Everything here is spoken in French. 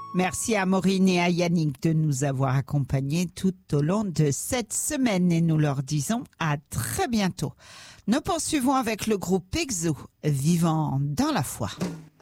Merci à Maureen et à Yannick de nous avoir accompagnés tout au long de cette semaine et nous leur disons à très bientôt. Nous poursuivons avec le groupe Exo, vivant dans la foi.